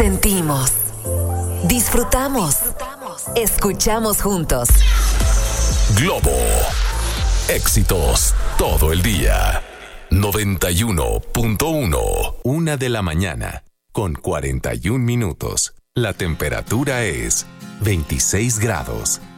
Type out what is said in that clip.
Sentimos, disfrutamos, escuchamos juntos. Globo. Éxitos todo el día. 91.1. 1 de la mañana con 41 minutos. La temperatura es 26 grados.